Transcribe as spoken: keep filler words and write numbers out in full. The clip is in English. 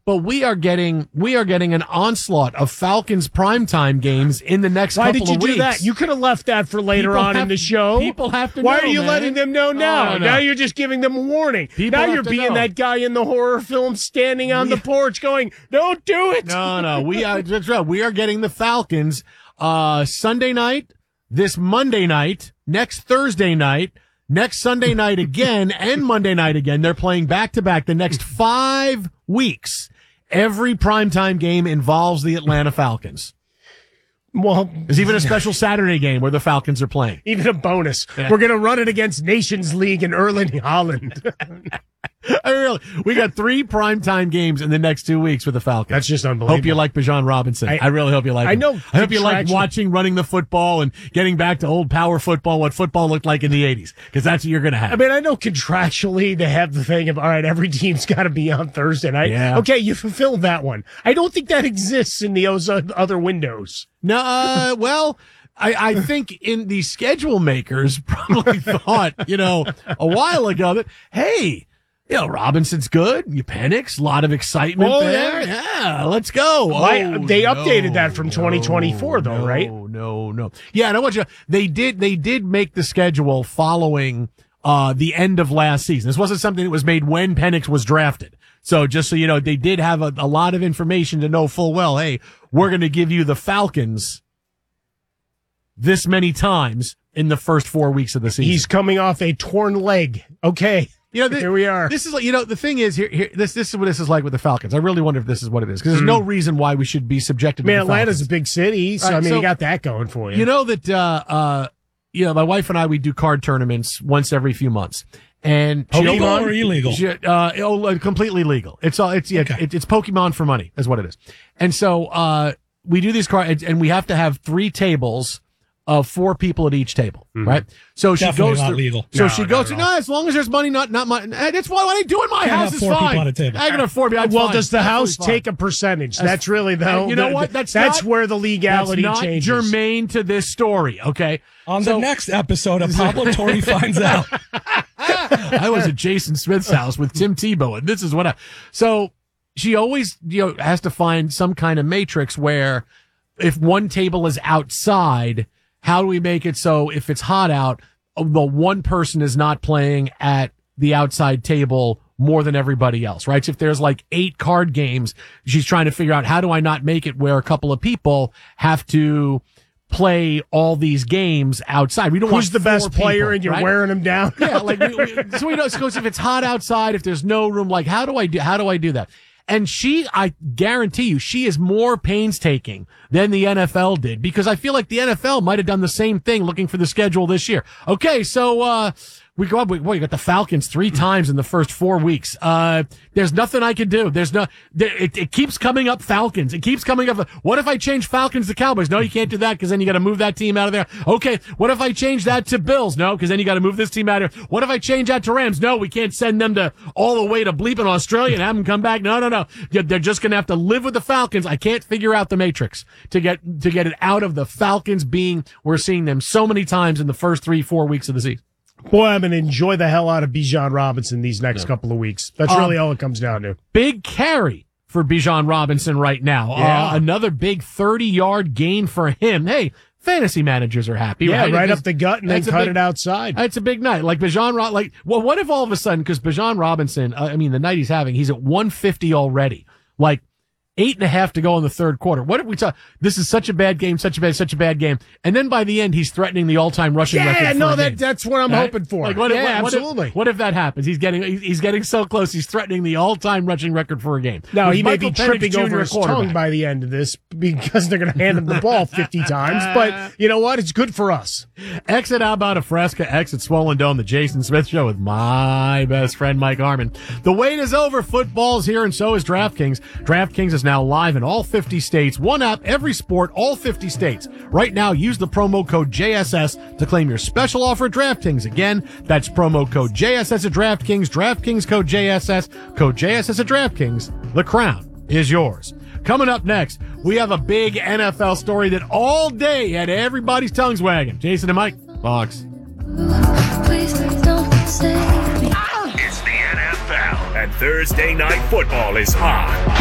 but we are getting we are getting an onslaught of Falcons primetime games in the next Why couple did you of do weeks. that? You could have left that for later People on have- in the show. People have to Why know, are you man. letting them know now? Oh, no. Now you're just giving them a warning. People now have you're to being know. that guy in the horror film standing on We- the porch going, don't do it. No, no, we are that's right. We are getting the Falcons uh Sunday night, this Monday night, next Thursday night, next Sunday night again, and Monday night again. They're playing back to back the next five weeks. Every primetime game involves the Atlanta Falcons. Well, There's even a special Saturday game where the Falcons are playing. even a bonus. Yeah. We're going to run it against Nations League in Erling Holland. I really, we got three primetime games in the next two weeks with the Falcons. That's just unbelievable. Hope you like Bijan Robinson. I, I- really hope you like I him. know I hope you like contractually- watching running the football and getting back to old power football, what football looked like in the eighties, because that's what you're going to have. I mean, I know contractually they have the thing of, all right, every team's got to be on Thursday night. Yeah. Okay, you fulfilled that one. I don't think that exists in the those other windows. no, uh, well, I, I think in the schedule makers probably thought, you know, a while ago that, hey, you know, Robinson's good. You panics, a lot of excitement Oh, there. yeah. Yeah, let's go. Why- Oh, they no, updated that from twenty twenty-four though, no, right? No, no, no. Yeah, and I want you. They did. They did make the schedule following uh the end of last season. This wasn't something that was made when Penix was drafted. So just so you know, they did have a, a lot of information to know full well. Hey, we're going to give you the Falcons this many times in the first four weeks of the season. He's coming off a torn leg. Okay. You know, th- Here we are. This is like, you know, the thing is here, here, this, this is what this is like with the Falcons. I really wonder if this is what it is, because there's no reason why we should be subjected I mean, to the Atlanta's Falcons. a big city, so Right, I mean, so- you got that going for you. You know that, uh, uh, you know, my wife and I, we do card tournaments once every few months. And she- Legal or illegal? She, uh, oh, uh, completely legal. It's all, it's, yeah, Okay. it, it's Pokemon for money is what it is. And so, uh, we do these cards and we have to have three tables of four people at each table, right? So she Definitely goes not through, legal. So No, she not goes at through, all. no, as long as there's money, not, not money. That's why what I do in my Can't house have is four people fine. on a table. I can have four people. That's well, fine. does the house Absolutely fine. take a percentage? That's, really the you know the- what? That's that's not- where the legality That's not changes. germane to this story, okay? On So- the next episode of Pablo Torre Finds Out. I was at Jason Smith's house with Tim Tebow, and this is what I. So she always, you know, has to find some kind of matrix where if one table is outside, how do we make it so if it's hot out, the one person is not playing at the outside table more than everybody else, right? So if there's like eight card games, she's trying to figure out how do I not make it where a couple of people have to play all these games outside. We don't want Who's the four best player people, and you're right? wearing them down? Yeah, like we, we, so we know. So if it's hot outside, if there's no room, like how do I do? How do I do that? And she, I guarantee you, she is more painstaking than the N F L did, because I feel like the N F L might have done the same thing looking for the schedule this year. Okay, so uh we go up. We, boy, you got the Falcons three times in the first four weeks. Uh, there's nothing I can do. There's no. There, it, it keeps coming up Falcons. It keeps coming up. What if I change Falcons to Cowboys? No, you can't do that because then you got to move that team out of there. Okay, what if I change that to Bills? No, because then you got to move this team out of here. What if I change that to Rams? No, we can't send them to all the way to bleeping Australia and have them come back. No, no, no. They're just gonna have to live with the Falcons. I can't figure out the matrix to get to get it out of the Falcons being. We're seeing them so many times in the first three, four weeks of the season. Boy, I'm going to enjoy the hell out of Bijan Robinson these next couple of weeks. That's really Um, all it comes down to. Big carry for Bijan Robinson right now. Yeah. Uh, another big thirty-yard gain for him. Hey, fantasy managers are happy, Yeah, right? right Because up the gut and then that's a cut big- it outside. It's a big night. Like Bijan, Ro- like, well, what if all of a sudden, because Bijan Robinson, uh, I mean, the night he's having, he's at one fifty already. Like, eight and a half to go in the third quarter. What if we talk? This is such a bad game, such a bad, such a bad game. And then by the end, he's threatening the all-time rushing record. Yeah, for no, a that game. that's what I'm Right? hoping for. Like, what if, yeah, what, what absolutely. If, what if that happens? He's getting he's he's getting so close. He's threatening the all-time rushing record for a game. Now, With he may Michael be Penix tripping Junior over at his quarterback. tongue by the end of this because they're going to hand him the ball fifty times. But you know what? It's good for us. Exit Alabama, Nebraska, exit Swollen Dome, the Jason Smith Show with my best friend, Mike Harmon. The wait is over. Football's here, and so is DraftKings. DraftKings is now live in all fifty states. One app, every sport, all fifty states. Right now, use the promo code J S S to claim your special offer at DraftKings. Again, that's promo code J S S at DraftKings. DraftKings code J S S. Code J S S at DraftKings. The crown is yours. Coming up next, we have a big N F L story that all day had everybody's tongues wagging. Jason and Mike, Fox. Please don't say It's the N F L, and Thursday Night Football is on.